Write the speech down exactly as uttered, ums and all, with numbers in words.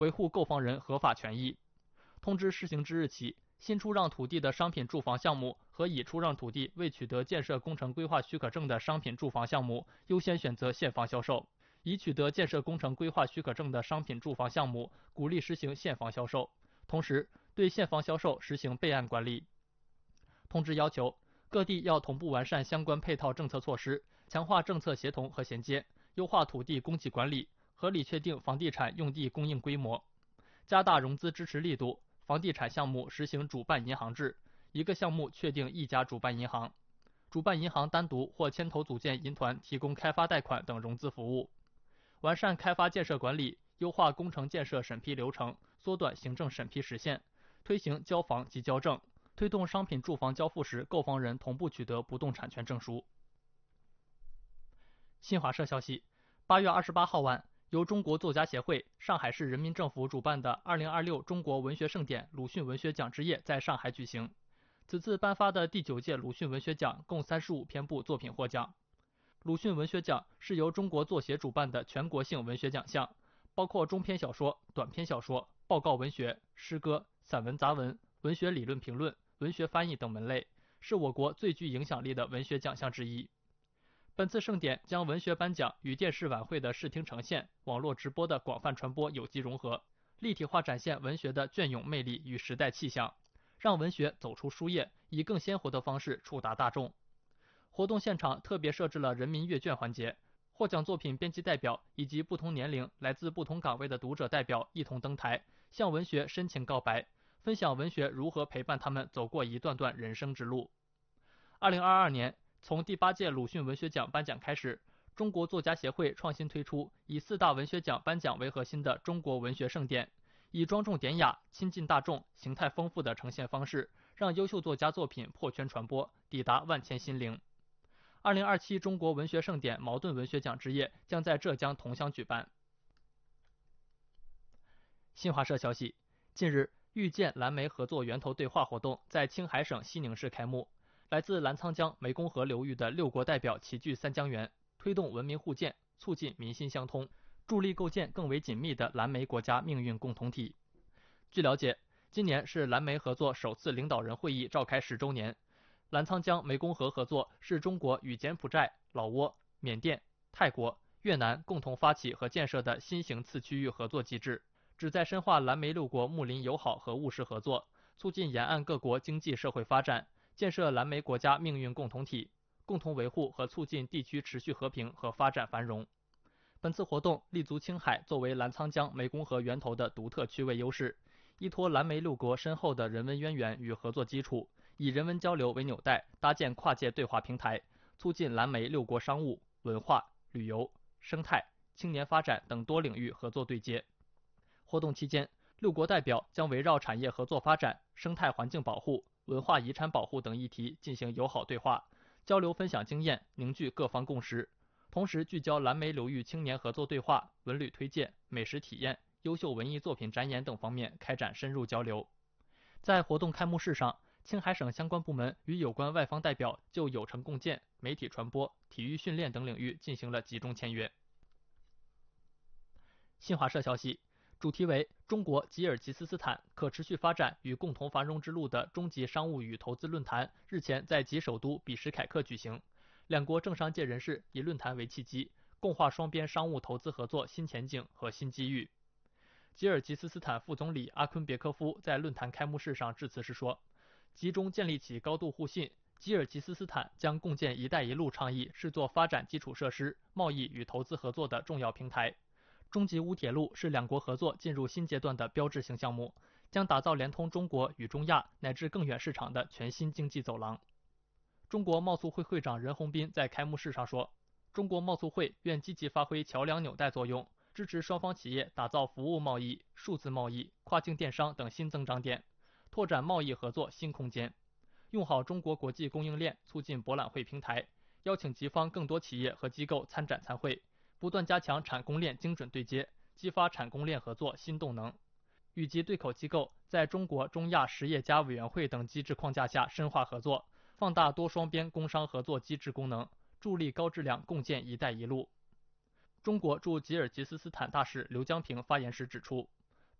维护购房人合法权益。通知施行之日起，新出让土地的商品住房项目和已出让土地未取得建设工程规划许可证的商品住房项目，优先选择现房销售；已取得建设工程规划许可证的商品住房项目，鼓励实行现房销售。同时，对现房销售实行备案管理。通知要求，各地要同步完善相关配套政策措施，强化政策协同和衔接，优化土地供给管理，合理确定房地产用地供应规模，加大融资支持力度。房地产项目实行主办银行制，一个项目确定一家主办银行，主办银行单独或牵头组建银团提供开发贷款等融资服务。完善开发建设管理，优化工程建设审批流程，缩短行政审批时限，推行交房及交证，推动商品住房交付时购房人同步取得不动产权证书。新华社消息，八月二十八号晚，由中国作家协会、上海市人民政府主办的二零二六中国文学盛典鲁迅文学奖之夜在上海举行。此次颁发的第九届鲁迅文学奖共三十五篇部作品获奖。鲁迅文学奖是由中国作协主办的全国性文学奖项，包括中篇小说、短篇小说、报告文学、诗歌、散文杂文、文学理论评论、文学翻译等门类，是我国最具影响力的文学奖项之一。本次盛典将文学颁奖与电视晚会的视听呈现、网络直播的广泛传播有机融合，立体化展现文学的隽永魅力与时代气象，让文学走出书页，以更鲜活的方式触达大众。活动现场特别设置了人民阅卷环节，获奖作品编辑代表以及不同年龄、来自不同岗位的读者代表一同登台，向文学深情告白，分享文学如何陪伴他们走过一段段人生之路。二零二二年，从第八届鲁迅文学奖颁奖开始，中国作家协会创新推出以四大文学奖颁奖为核心的中国文学盛典，以庄重典雅、亲近大众、形态丰富的呈现方式，让优秀作家作品破圈传播，抵达万千心灵。二零二七中国文学盛典茅盾文学奖之夜将在浙江桐乡举办。新华社消息，近日，遇见蓝莓合作源头对话活动在青海省西宁市开幕。来自澜沧江、湄公河流域的六国代表齐聚三江源，推动文明互鉴，促进民心相通，助力构建更为紧密的蓝莓国家命运共同体。据了解，今年是蓝莓合作首次领导人会议召开十周年。澜沧江湄公河合作是中国与柬埔寨、老挝、缅甸、泰国、越南共同发起和建设的新型次区域合作机制，旨在深化蓝莓六国睦邻友好和务实合作，促进沿岸各国经济社会发展，建设蓝莓国家命运共同体，共同维护和促进地区持续和平和发展繁荣。本次活动立足青海作为澜沧江湄公河源头的独特区位优势，依托蓝莓六国深厚的人文渊源与合作基础，以人文交流为纽带，搭建跨界对话平台，促进蓝莓六国商务、文化、旅游、生态、青年发展等多领域合作对接。活动期间，六国代表将围绕产业合作发展、生态环境保护、文化遗产保护等议题进行友好对话，交流分享经验，凝聚各方共识。同时聚焦蓝莓流域青年合作对话、文旅推荐、美食体验、优秀文艺作品展演等方面开展深入交流。在活动开幕式上，青海省相关部门与有关外方代表就有成共建、媒体传播、体育训练等领域进行了集中签约。新华社消息，主题为中国吉尔吉斯斯坦可持续发展与共同繁荣之路的中级商务与投资论坛日前在吉首都比什凯克举行，两国政商界人士以论坛为契机，共话双边商务投资合作新前景和新机遇。吉尔吉斯斯坦副总理阿昆别科夫在论坛开幕式上致辞时说，集中建立起高度互信，吉尔吉斯斯坦将共建“一带一路”倡议视作发展基础设施、贸易与投资合作的重要平台。中吉乌铁路是两国合作进入新阶段的标志性项目，将打造连通中国与中亚乃至更远市场的全新经济走廊。中国贸促会会长任洪斌在开幕式上说，中国贸促会愿积极发挥桥梁纽带作用，支持双方企业打造服务贸易、数字贸易、跨境电商等新增长点，拓展贸易合作新空间，用好中国国际供应链，促进博览会平台，邀请吉方更多企业和机构参展参会，不断加强产供链精准对接，激发产供链合作新动能。与及对口机构在中国中亚实业家委员会等机制框架下深化合作，放大多双边工商合作机制功能，助力高质量共建“一带一路”。中国驻吉尔吉斯斯坦大使刘江平发言时指出，